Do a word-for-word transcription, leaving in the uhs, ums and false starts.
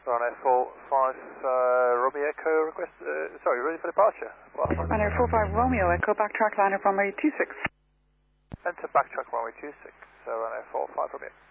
Runway four five uh, Romeo Echo request, uh, sorry, ready for departure. Runway four five Romeo Echo, backtrack line of runway two six. Enter backtrack runway two six, so runway four five Romeo.